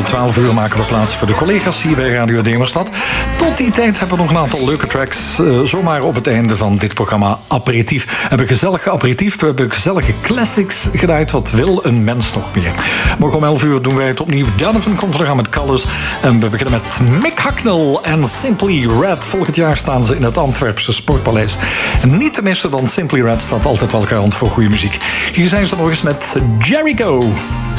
12 uur maken we plaats voor de collega's hier bij Radio Demerstad. Tot die tijd hebben we nog een aantal leuke tracks. Zomaar op het einde van dit programma Aperitief. We hebben gezellig aperitief, we hebben gezellige classics gedraaid. Wat wil een mens nog meer? Morgen om 11 uur doen wij het opnieuw. Donovan komt eraan met Colors. En we beginnen met Mick Hucknall en Simply Red. Volgend jaar staan ze in het Antwerpse Sportpaleis. En niet te missen, want Simply Red staat altijd wel garant voor goede muziek. Hier zijn ze nog eens met Jericho.